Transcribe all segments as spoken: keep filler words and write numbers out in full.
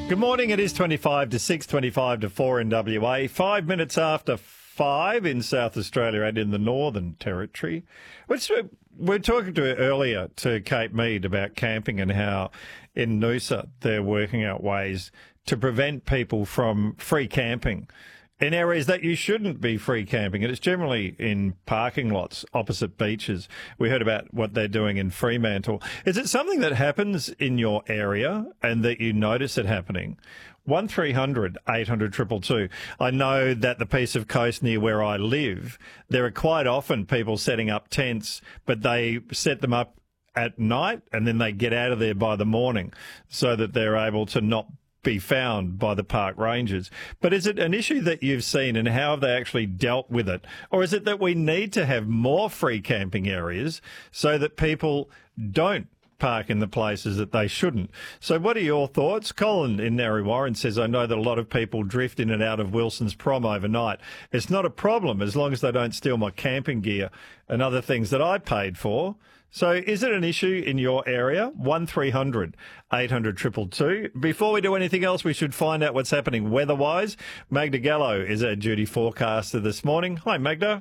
Good morning. It is twenty-five to six, twenty-five to four in W A. Five minutes after five in South Australia and in the Northern Territory. Which we we're talking to earlier to Kate Mead about camping and how in Noosa they're working out ways to prevent people from free camping in areas that you shouldn't be free camping. And it's generally in parking lots opposite beaches. We heard about what they're doing in Fremantle. Is it something that happens in your area and that you notice it happening? one three hundred eight hundred two two two. I know that the piece of coast near where I live, there are quite often people setting up tents, but they set them up at night and then they get out of there by the morning so that they're able to not be found by the park rangers. But is it an issue that you've seen, and how have they actually dealt with it? Or is it that we need to have more free camping areas so that people don't park in the places that they shouldn't? So what are your thoughts? Colin in Narre Warren says, I know that a lot of people drift in and out of Wilson's Prom overnight. It's not a problem as long as they don't steal my camping gear and other things that I paid for. So is it an issue in your area? one three hundred eight hundred two two two. Before we do anything else, we should find out what's happening weather-wise. Magda Gallo is our duty forecaster this morning. Hi, Magda.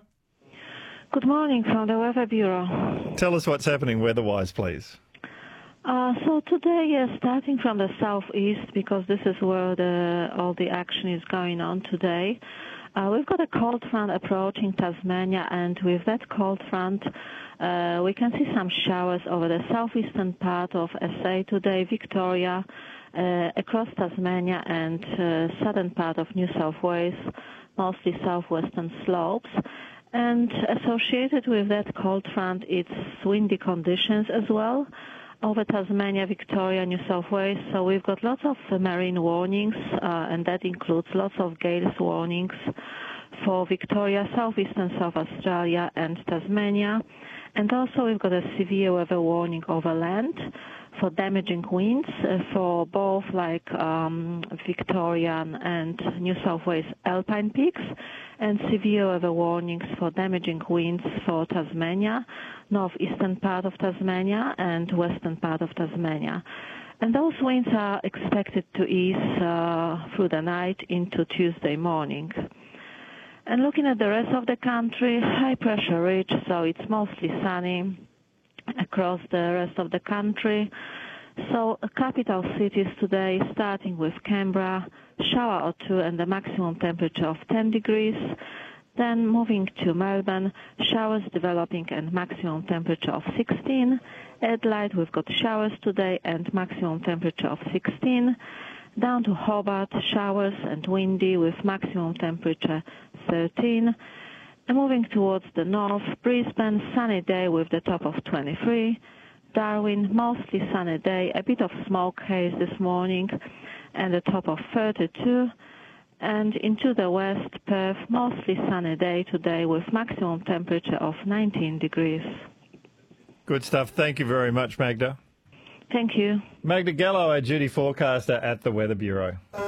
Good morning from the Weather Bureau. Tell us what's happening weather-wise, please. Uh, so today, yes, starting from the southeast, because this is where the, all the action is going on today, uh, we've got a cold front approaching Tasmania, and with that cold front, uh, we can see some showers over the southeastern part of S A today, Victoria, uh, across Tasmania and uh, southern part of New South Wales, mostly southwestern slopes. And associated with that cold front, it's windy conditions as well over Tasmania, Victoria, New South Wales. So we've got lots of uh, marine warnings, uh, and that includes lots of gales warnings for Victoria, southeastern South Australia and Tasmania. And also we've got a severe weather warning over land for damaging winds uh, for both like um, Victorian and New South Wales alpine peaks, and severe weather warnings for damaging winds for Tasmania, northeastern part of Tasmania and western part of Tasmania. And those winds are expected to ease uh, through the night into Tuesday morning. And looking at the rest of the country, high pressure ridge, so it's mostly sunny across the rest of the country. So capital cities today, starting with Canberra, shower or two and the maximum temperature of ten degrees. Then moving to Melbourne, showers developing and maximum temperature of sixteen. Adelaide, we've got showers today and maximum temperature of sixteen. Down to Hobart, showers and windy with maximum temperature thirteen. And moving towards the north, Brisbane, sunny day with the top of twenty-three. Darwin, mostly sunny day, a bit of smoke haze this morning, and the top of thirty-two. And into the west, Perth, mostly sunny day today with maximum temperature of nineteen degrees. Good stuff. Thank you very much, Magda. Thank you. Magda Gallo, our duty forecaster at the Weather Bureau.